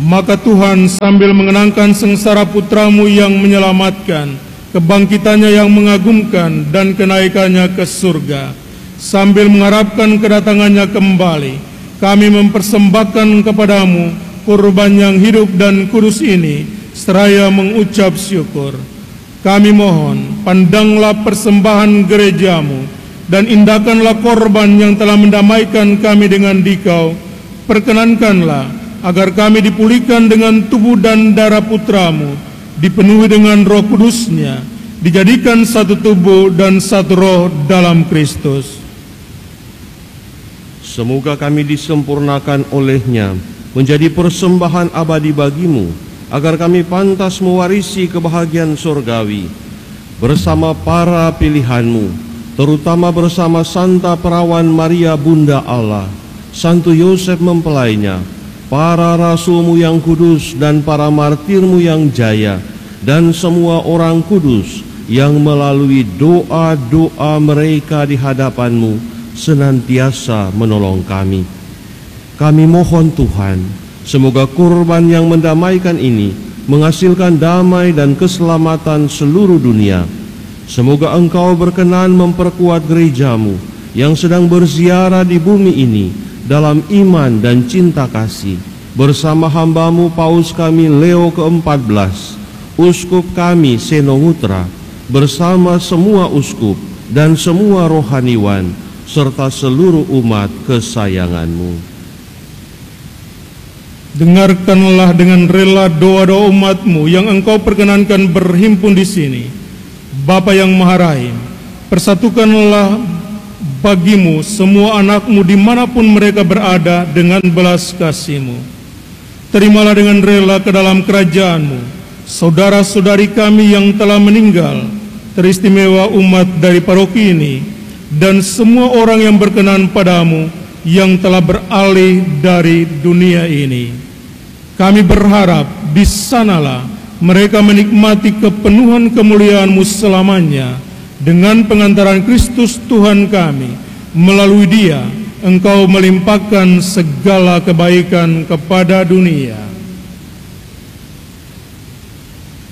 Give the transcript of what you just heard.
Maka Tuhan sambil mengenangkan sengsara putra-Mu yang menyelamatkan, kebangkitannya yang mengagumkan, dan kenaikannya ke surga, sambil mengharapkan kedatangannya kembali, kami mempersembahkan kepadamu kurban yang hidup dan kudus ini, seraya mengucap syukur. Kami mohon, pandanglah persembahan gereja-Mu, dan indahkanlah korban yang telah mendamaikan kami dengan Dikau. Perkenankanlah agar kami dipulihkan dengan tubuh dan darah putra-Mu, dipenuhi dengan Roh Kudus-Nya, dijadikan satu tubuh dan satu roh dalam Kristus. Semoga kami disempurnakan oleh-Nya, menjadi persembahan abadi bagi-Mu, agar kami pantas mewarisi kebahagiaan surgawi, bersama para pilihan-Mu, terutama bersama Santa Perawan Maria Bunda Allah, Santo Yosef mempelainya, para rasul-Mu yang kudus dan para martir-Mu yang jaya, dan semua orang kudus yang melalui doa-doa mereka di hadapan-Mu senantiasa menolong kami. Kami mohon Tuhan, semoga kurban yang mendamaikan ini menghasilkan damai dan keselamatan seluruh dunia. Semoga Engkau berkenan memperkuat gereja-Mu yang sedang berziarah di bumi ini dalam iman dan cinta kasih, bersama hamba-Mu Paus kami Leo ke-14, uskup kami Senongutra, bersama semua uskup dan semua rohaniwan, serta seluruh umat kesayangan-Mu. Dengarkanlah dengan rela doa-doa umat-Mu yang Engkau perkenankan berhimpun di sini. Bapa yang Maha Rahim, persatukanlah bagi-Mu semua anak-Mu dimanapun mereka berada dengan belas kasih-Mu. Terimalah dengan rela ke dalam kerajaan-Mu saudara-saudari kami yang telah meninggal, teristimewa umat dari paroki ini, dan semua orang yang berkenan padamu yang telah beralih dari dunia ini. Kami berharap di sanalah mereka menikmati kepenuhan kemuliaan-Mu selamanya, dengan pengantaran Kristus Tuhan kami. Melalui Dia Engkau melimpahkan segala kebaikan kepada dunia.